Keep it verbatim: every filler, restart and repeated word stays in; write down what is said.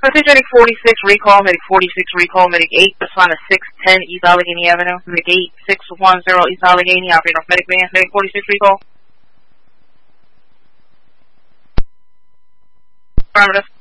Message Medic forty-six, recall, Medic forty-six, recall, Medic eight, respond to six ten East Allegheny Avenue, Medic eight, six one zero East Allegheny, operator of Medic Van, Medic forty-six, recall. Affirmative.